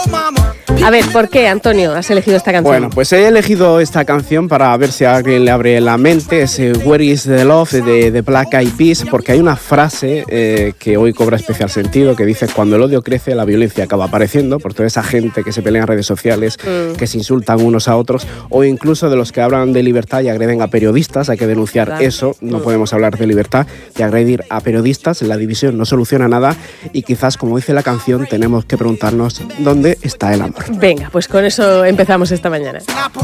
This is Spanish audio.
A ver, ¿por qué, Antonio, has elegido esta canción? Bueno, pues he elegido esta canción para ver si a alguien le abre la mente. Es Where is the Love de Black Eyed Peas, porque hay una frase que hoy cobra especial sentido, que dice: cuando el odio crece, la violencia acaba apareciendo, por toda esa gente que se pelea en redes sociales, que se insultan unos a otros, o incluso de los que hablan de libertad y agreden a periodistas. Hay que denunciar eso, no podemos hablar de libertad y agredir a periodistas. La división no soluciona nada y quizás, como dice la canción, tenemos que preguntarnos dónde está el amor. Venga, pues con eso empezamos esta mañana.